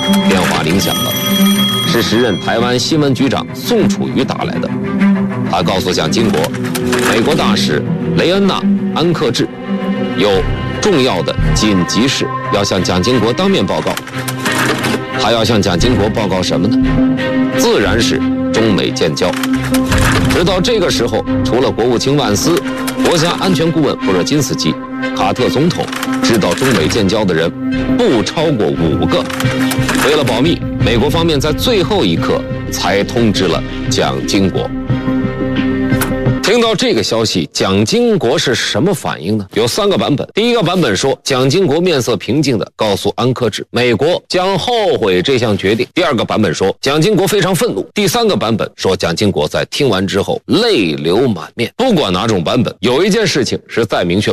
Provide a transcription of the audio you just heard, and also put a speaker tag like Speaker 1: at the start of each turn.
Speaker 1: 电话铃响了，是时任台湾新闻局长宋楚瑜打来的。他告诉蒋经国，美国大使雷恩纳·安克志有重要的紧急事要向蒋经国当面报告。他要向蒋经国报告什么呢？自然是中美建交。直到这个时候，除了国务卿万斯、国家安全顾问布热津斯基、卡特总统，知道中美建交的人不超过5个。为了保密，美国方面在最后一刻才通知了蒋经国。听到这个消息，蒋经国是什么反应呢？有3个版本。第一个版本说，蒋经国面色平静地告诉安克志，美国将后悔这项决定。第二个版本说，蒋经国非常愤怒。第3个版本说，蒋经国在听完之后泪流满面。不管哪种版本，有一件事情是再明确